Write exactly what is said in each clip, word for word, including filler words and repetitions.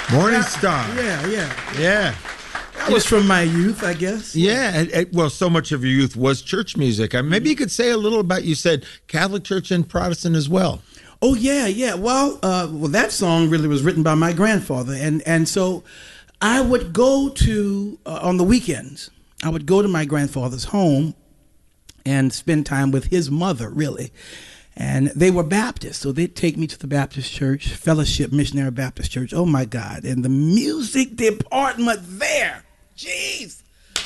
Morning Star. Yeah, yeah. Yeah. That was from my youth, I guess. Yeah. It, it, well, so much of your youth was church music. I, maybe you could say a little about, you said Catholic Church and Protestant as well. Oh, yeah, yeah. Well, uh, well, that song really was written by my grandfather. And, and so I would go to, uh, on the weekends, I would go to my grandfather's home and spend time with his mother, really. And they were Baptists, so they'd take me to the Baptist church, Fellowship Missionary Baptist Church. Oh, my God. And the music department there, jeez,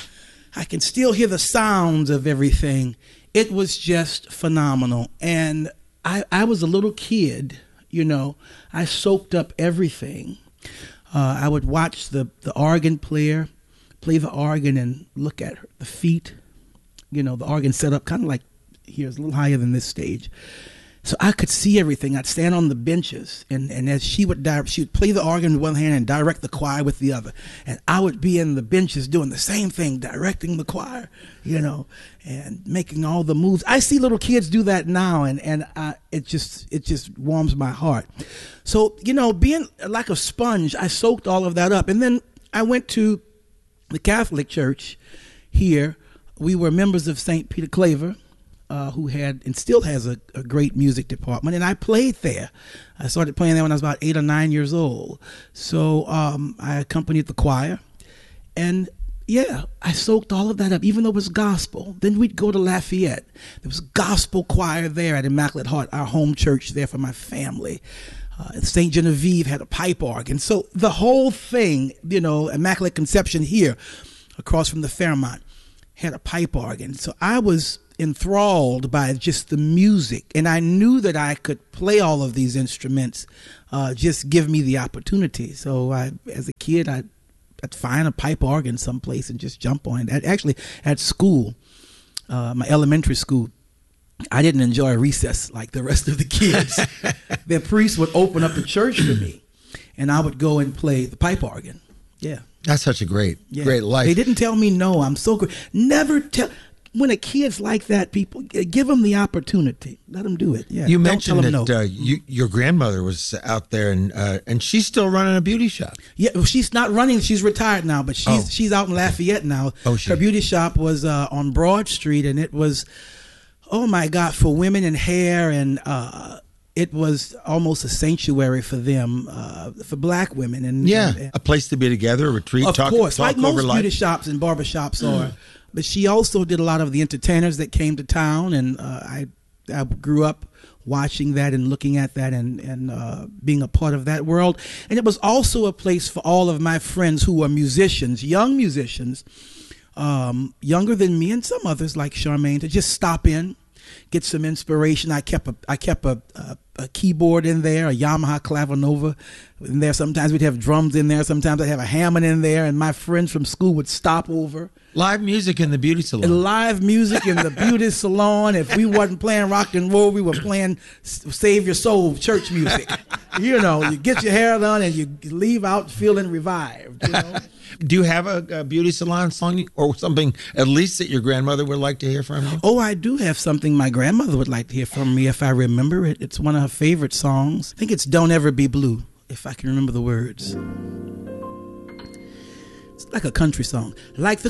I can still hear the sounds of everything. It was just phenomenal. And I, I was a little kid, you know. I soaked up everything. Uh, I would watch the, the organ player play the organ and look at her, the feet. You know, the organ set up kind of like here, it's a little higher than this stage. So I could see everything. I'd stand on the benches, and, and as she would direct, she would play the organ with one hand and direct the choir with the other. And I would be in the benches doing the same thing, directing the choir, you know, and making all the moves. I see little kids do that now, and, and I, it just it just warms my heart. So, you know, being like a sponge, I soaked all of that up. And then I went to the Catholic Church here. We were members of Saint Peter Claver, uh, who had and still has a, a great music department, and I played there. I started playing there when I was about eight or nine years old. So um, I accompanied the choir, and yeah, I soaked all of that up, even though it was gospel. Then we'd go to Lafayette. There was gospel choir there at Immaculate Heart, our home church there for my family. Uh, Saint Genevieve had a pipe organ. So the whole thing, you know, Immaculate Conception here, across from the Fairmont, had a pipe organ. So I was enthralled by just the music, and I knew that I could play all of these instruments. Uh, just give me the opportunity. So I, as a kid, I, I'd find a pipe organ someplace and just jump on it. Actually, at school, uh, my elementary school, I didn't enjoy recess like the rest of the kids. Their priest would open up the church for me, and I would go and play the pipe organ. Yeah. That's such a great, yeah. great life. They didn't tell me no. I'm so good. Never tell. When a kid's like that, people give them the opportunity. Let them do it. Yeah. You Don't mentioned that no. uh, you, your grandmother was out there, and uh, and she's still running a beauty shop. Yeah, well, she's not running. She's retired now, but she's oh. she's out in Lafayette now. Oh, she. Her beauty shop was uh, on Broad Street, and it was, oh my God, for women in hair, and uh, it was almost a sanctuary for them, uh, for black women. And yeah, and, and, a place to be together, a retreat. Of talk, course, talk like most over beauty life. shops and barber shops are. Mm. But she also did a lot of the entertainers that came to town, and uh, I I grew up watching that and looking at that and, and uh, being a part of that world. And it was also a place for all of my friends who were musicians, young musicians, um, younger than me and some others like Charmaine, to just stop in, get some inspiration. I kept a I kept a, a, a keyboard in there, a Yamaha Clavinova in there. Sometimes we'd have drums in there. Sometimes I'd have a Hammond in there, and my friends from school would stop over. Live music in the beauty salon. And live music in the beauty salon. If we wasn't playing rock and roll, we were playing Save Your Soul church music. You know, you get your hair done and you leave out feeling revived. You know? Do you have a, a beauty salon song or something at least that your grandmother would like to hear from you? Oh, I do have something my grandmother would like to hear from me if I remember it. It's one of her favorite songs. I think it's Don't Ever Be Blue, if I can remember the words. It's like a country song. Like the